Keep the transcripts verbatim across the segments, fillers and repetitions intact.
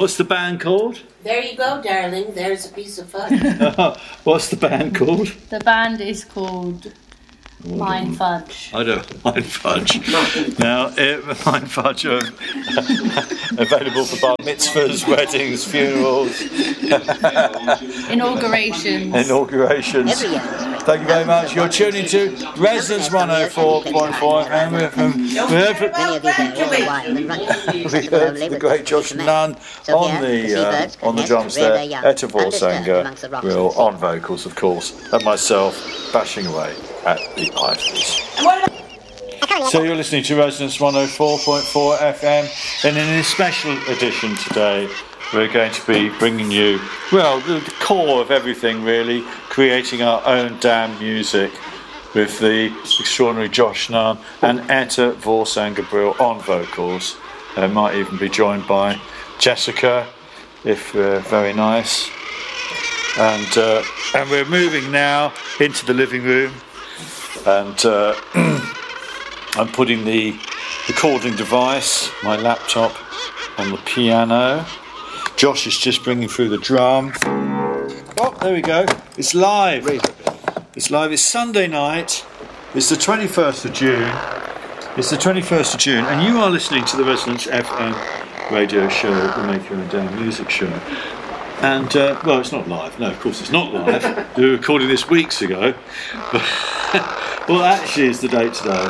What's the band called? There you go, darling. There's a piece of fudge. What's the band called? The band is called Mind Fudge. I don't mind fudge. Now, it, mind fudge are available for bar mitzvahs, weddings, funerals, Inaugurations. inaugurations. Every year. Thank you very much. You're tuning to Resonance one oh four point four, and we're from, we're from, Many of you here all the while and rugby. we heard the great Josh Nunn on the uh, on the drums there, Etta Vorsanger, Will on vocals, of course, and myself bashing away at the ivories. So you're listening to Resonance one oh four point four F M, and in this special edition today, we're going to be bringing you, well, the, the core of everything really, creating our own damn music with the extraordinary Josh Nunn and Etta Vorsanger on vocals. They might even be joined by Jessica, if uh, very nice. And uh, and we're moving now into the living room, and uh, I'm putting the recording device, my laptop, on the piano. Josh is just bringing through the drum. Oh, there we go. It's live. It's live. It's Sunday night. It's the twenty-first of June. It's the twenty-first of June, and you are listening to the Resonance F M radio show, the Make Your Own Damn Music show. And, uh, well, it's not live. No, of course it's not live. We were recording this weeks ago. But well, actually, it's the date today.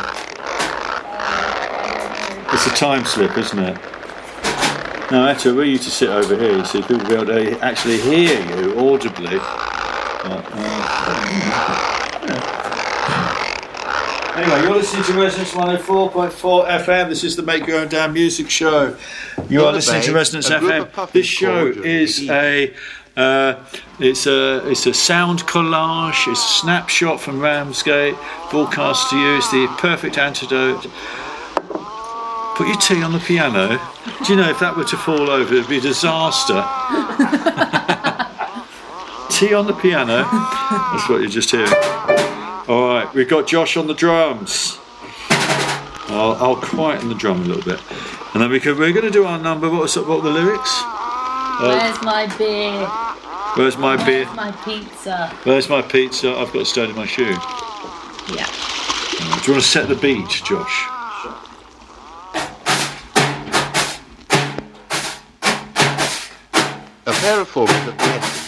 It's a time slip, isn't it? Now, Etta, were you to sit over here, you see, people will be able to actually hear you audibly. Uh, uh, anyway, you're listening to Resonance one oh four point four F M. This is the Make Your Own Damn Music show. You are listening to Resonance F M. This show is a uh, it's a it's a sound collage. It's a snapshot from Ramsgate, broadcast to you. It's the perfect antidote. Put your tea on the piano. Do you know if that were to fall over, it'd be a disaster. Tea on the piano. That's what you're just hearing. All right, we've got Josh on the drums. I'll, I'll quieten the drum a little bit, and then we could, we're going to do our number. What was what were the lyrics? Uh, Where's my beer? Where's my Where's beer? my pizza? Where's my pizza? I've got a stone in my shoe. Yeah. Uh, do you want to set the beat, Josh? A pair of formulas at the end.